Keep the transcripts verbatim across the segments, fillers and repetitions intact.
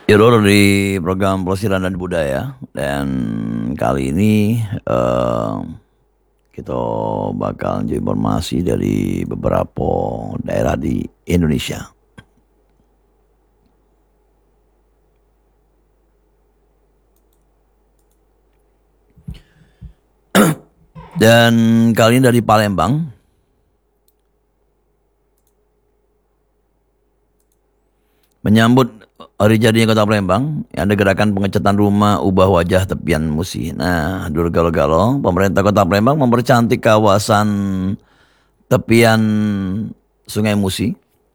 Error di program Pelesiran dan Budaya, dan kali ini eh, kita bakal ngasih informasi dari beberapa daerah di Indonesia. Dan kali ini dari Palembang. Menyambut hari jadinya Kota Palembang, ada gerakan pengecatan rumah ubah wajah tepian Musi. Nah, dulu galo-galo, pemerintah Kota Palembang mempercantik kawasan tepian Sungai Musi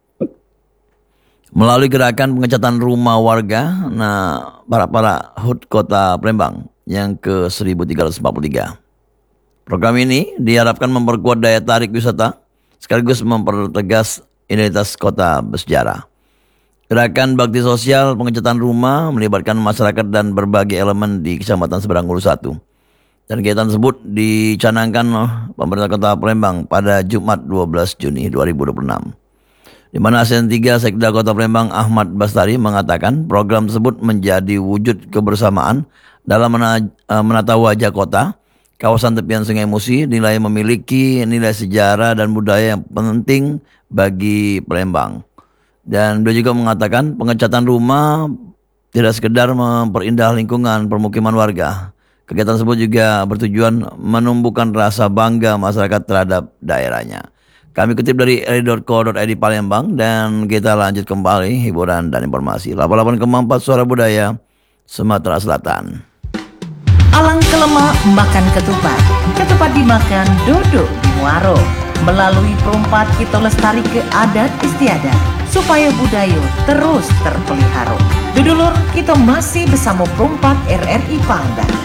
melalui gerakan pengecatan rumah warga. Nah, para para H U D Kota Palembang yang ke seribu tiga ratus empat puluh tiga. Program ini diharapkan memperkuat daya tarik wisata sekaligus mempertegas identitas kota bersejarah. Gerakan bakti sosial pengecatan rumah melibatkan masyarakat dan berbagai elemen di Kecamatan Seberang Ulus satu. Dan kegiatan tersebut dicanangkan pemerintah Kota Palembang pada Jumat dua belas Juni dua ribu dua puluh enam. Di mana ASN tiga Sekda Kota Palembang Ahmad Bastari mengatakan program tersebut menjadi wujud kebersamaan dalam menata wajah kota. Kawasan tepian Sungai Musi dinilai memiliki nilai sejarah dan budaya yang penting bagi Palembang. Dan beliau juga mengatakan pengecatan rumah tidak sekedar memperindah lingkungan permukiman warga. Kegiatan tersebut juga bertujuan menumbuhkan rasa bangga masyarakat terhadap daerahnya. Kami kutip dari r i dot co dot i d Palembang dan kita lanjut kembali hiburan dan informasi. delapan puluh delapan koma empat Suara Budaya, Sumatera Selatan. Alang kelemak makan ketupat, ketupat dimakan dodok di muaro. Melalui perumpat kita lestari ke adat istiadat supaya budaya terus terpelihara. Dudulur kita masih bersama perumpat R R I Pangandaran.